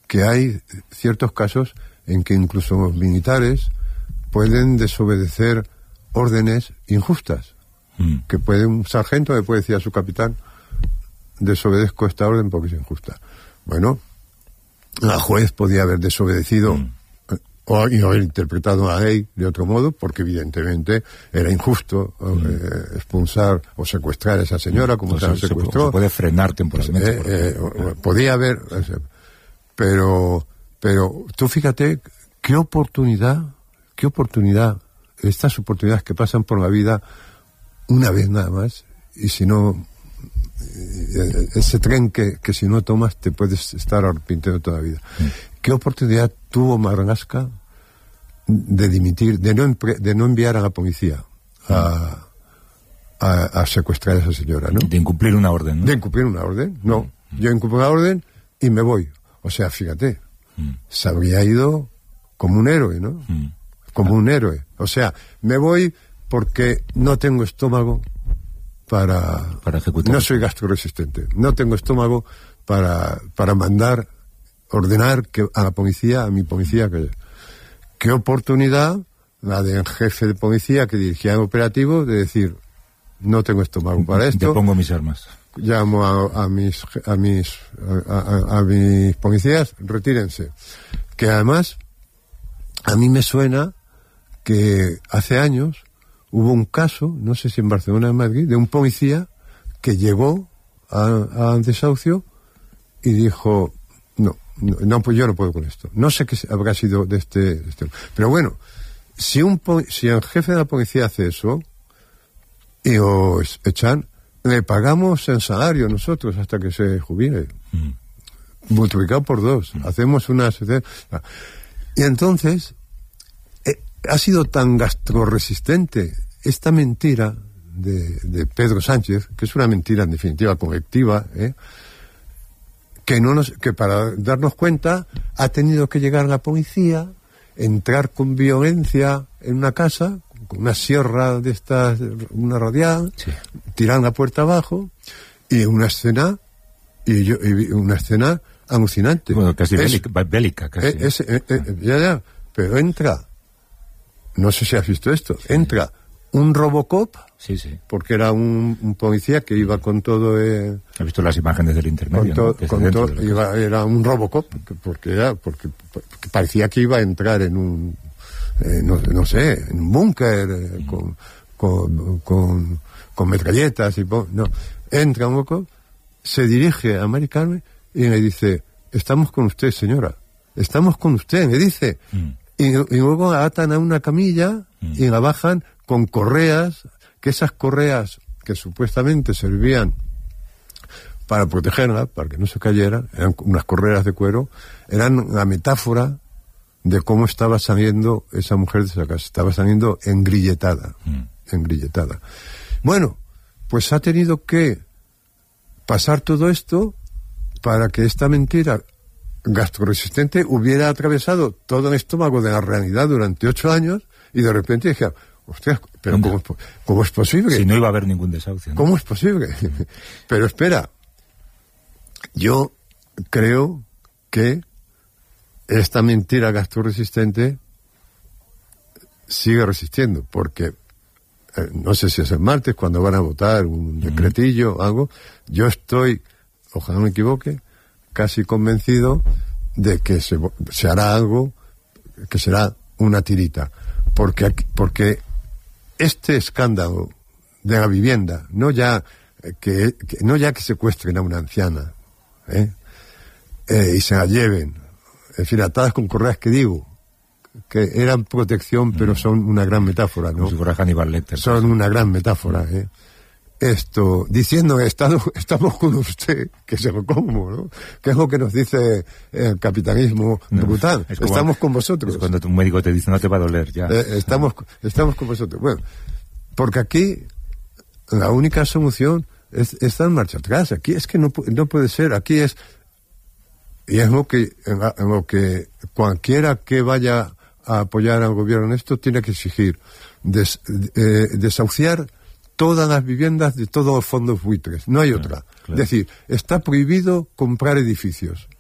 que hay ciertos casos en que incluso los militares pueden desobedecer órdenes injustas. Que un sargento le puede decir a su capitán: desobedezco esta orden porque es injusta. Bueno, la juez podía haber desobedecido o haber interpretado la ley de otro modo, porque evidentemente era injusto expulsar o secuestrar a esa señora como se la secuestró. Se puede frenar temporalmente. Podía haber, pero tú fíjate qué oportunidad, estas oportunidades que pasan por la vida una vez nada más, y si no, ese tren que si no tomas te puedes estar arrepintiendo toda la vida. ¿Qué oportunidad tuvo Marlaska de dimitir, de no enviar a la policía a secuestrar a esa señora, ¿no? De incumplir una orden, ¿no? De incumplir una orden, no. Yo incumplo una orden y me voy. O sea, fíjate, se habría ido como un héroe, ¿no? Como un héroe. O sea, me voy porque no tengo estómago para ejecutar. No soy gastroresistente. No tengo estómago para ordenar a la policía, a mi policía, qué oportunidad la del jefe de policía que dirigía el operativo de decir: no tengo estómago para esto. Te pongo mis armas. Llamo a mis policías, retírense. Que además a mí me suena que hace años hubo un caso, no sé si en Barcelona o en Madrid, de un policía que llegó a desahucio y dijo: no, pues yo no puedo con esto. No sé qué habrá sido de este. Pero bueno, si el jefe de la policía hace eso y os echan, le pagamos el salario nosotros hasta que se jubile. Multiplicado por 2. Hacemos una sociedad. Y entonces ha sido tan gastroresistente esta mentira de Pedro Sánchez, que es una mentira en definitiva colectiva, que para darnos cuenta ha tenido que llegar la policía, entrar con violencia en una casa, con una sierra de estas, una radial, tirar la puerta abajo, y una escena alucinante. Bueno, casi bélica, casi. Ya, pero entra, no sé si has visto esto, entra un Robocop, porque era un policía que iba con todo... ¿Has visto las imágenes del intermedio? Era un Robocop, porque parecía que iba a entrar en un... no sé, en un búnker con metralletas y... No, entra un Robocop, se dirige a Mari Carmen y le dice: estamos con usted, señora, estamos con usted, me dice. Y luego la atan a una camilla y la bajan con correas, que esas correas que supuestamente servían para protegerla, para que no se cayera, eran unas correas de cuero, eran la metáfora de cómo estaba saliendo esa mujer de esa casa. Estaba saliendo engrilletada. Bueno, pues ha tenido que pasar todo esto para que esta mentira gastroresistente hubiera atravesado todo el estómago de la realidad durante 8 años, y de repente dije: hostia, pero ¿cómo es posible? Si no iba a haber ningún desahucio, ¿no? ¿Cómo es posible? Pero espera, yo creo que esta mentira gastroresistente sigue resistiendo, porque no sé si es el martes cuando van a votar un decretillo o algo. Yo estoy, ojalá no me equivoque, casi convencido de que se hará algo que será una tirita, porque este escándalo de la vivienda, no ya que secuestren a una anciana y se la lleven, en fin, atadas con correas, que digo que eran protección, pero son una gran metáfora, ¿no? Como si fuera Hannibal Lecter. Son una gran metáfora, Esto, diciendo que estamos con usted, que se lo como, ¿no? Que es lo que nos dice el capitalismo brutal. Estamos con vosotros. Es cuando tu médico te dice: no te va a doler, ya. Estamos con vosotros. Bueno, porque aquí la única solución es dar marcha atrás. Aquí es que no puede ser. Aquí es... Y es lo que cualquiera que vaya a apoyar al gobierno en esto tiene que exigir: desahuciar todas las viviendas de todos los fondos buitres. No hay otra. Claro. Es decir, está prohibido comprar edificios.